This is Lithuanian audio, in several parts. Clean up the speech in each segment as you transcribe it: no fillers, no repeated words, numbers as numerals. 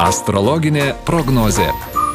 Astrologinė prognozė.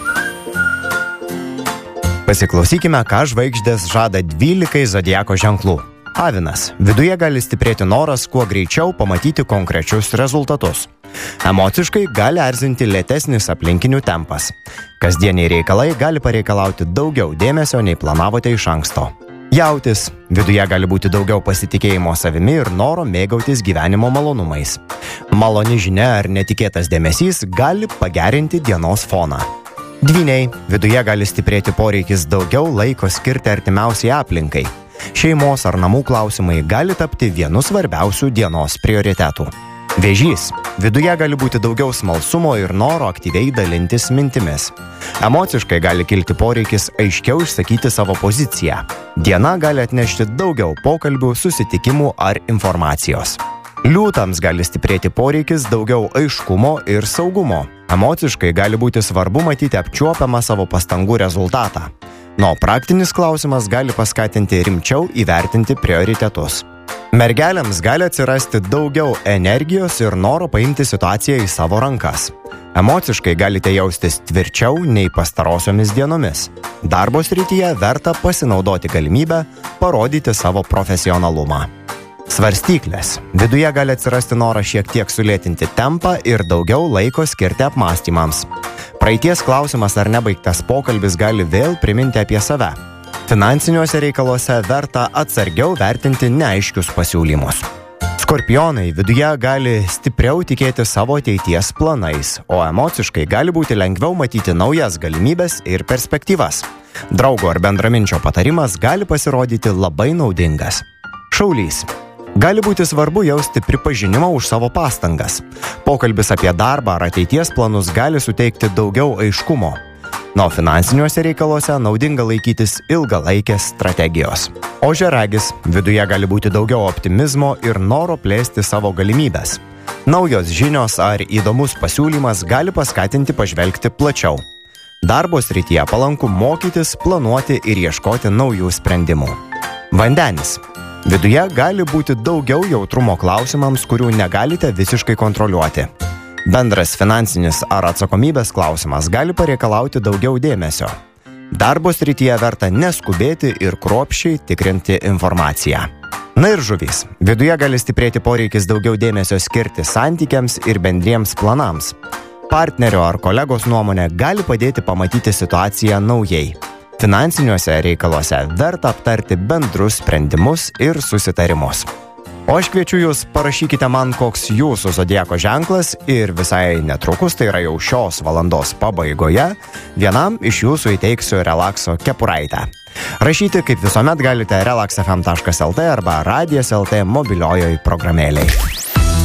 Pasiklausykime, ką žvaigždės žada 12 zodiako ženklų. Avinas. Viduje gali stiprėti noras kuo greičiau pamatyti konkrečius rezultatus. Emociškai gali erzinti lėtesnis aplinkinių tempas. Kasdieniai reikalai gali pareikalauti daugiau dėmesio nei planavote iš anksto. Jautis. Viduje gali būti daugiau pasitikėjimo savimi ir noro mėgautis gyvenimo malonumais. Maloni žinia ar netikėtas dėmesys gali pagerinti dienos foną. Dvyniai. Viduje gali stiprėti poreikis daugiau laiko skirti artimiausiai aplinkai. Šeimos ar namų klausimai gali tapti vienu svarbiausių dienos prioritetų. Vėžys. Viduje gali būti daugiau smalsumo ir noro aktyviai dalintis mintimis. Emociškai gali kilti poreikis aiškiau išsakyti savo poziciją. Diena gali atnešti daugiau pokalbių, susitikimų ar informacijos. Liūtams gali stiprėti poreikis daugiau aiškumo ir saugumo. Emociškai gali būti svarbu matyti apčiuopiamą savo pastangų rezultatą. Praktinis klausimas gali paskatinti rimčiau įvertinti prioritetus. Mergelėms gali atsirasti daugiau energijos ir noro paimti situaciją į savo rankas. Emociškai galite jaustis tvirčiau nei pastarosiomis dienomis. Darbo srityje verta pasinaudoti galimybę parodyti savo profesionalumą. Svarstyklės. Viduje gali atsirasti noras šiek tiek sulėtinti tempą ir daugiau laiko skirti apmąstymams. Praeities klausimas ar nebaigtas pokalbis gali vėl priminti apie save. Finansiniuose reikaluose verta atsargiau vertinti neaiškius pasiūlymus. Skorpionai. Viduje gali stipriau tikėti savo ateities planais, o emociškai gali būti lengviau matyti naujas galimybes ir perspektyvas. Draugo ar bendraminčio patarimas gali pasirodyti labai naudingas. Šaulys. Gali būti svarbu jausti pripažinimą už savo pastangas. Pokalbis apie darbą ar ateities planus gali suteikti daugiau aiškumo. Finansiniuose reikaluose naudinga laikytis ilgalaikės strategijos. Ožiaragis. Viduje gali būti daugiau optimizmo ir noro plėsti savo galimybes. Naujos žinios ar įdomus pasiūlymas gali paskatinti pažvelgti plačiau. Darbo srityje palanku mokytis, planuoti ir ieškoti naujų sprendimų. Vandenis. Viduje gali būti daugiau jautrumo klausimams, kurių negalite visiškai kontroliuoti. Bendras finansinis ar atsakomybės klausimas gali pareikalauti daugiau dėmesio. Darbo srityje verta neskubėti ir kruopščiai tikrinti informaciją. Ir žuvys. Viduje gali stiprėti poreikis daugiau dėmesio skirti santykiams ir bendriems planams. Partnerio ar kolegos nuomonė gali padėti pamatyti situaciją naujai. Finansiniuose reikaluose verta aptarti bendrus sprendimus ir susitarimus. O aš kviečiu jūs, parašykite man, koks jūsų zodiako ženklas ir visai netrukus, tai yra jau šios valandos pabaigoje, vienam iš jūsų įteiksiu relakso kepuraitę. Rašyti kaip visuomet galite relaxfm.lt arba radijas.lt mobiliojoj programėlėj.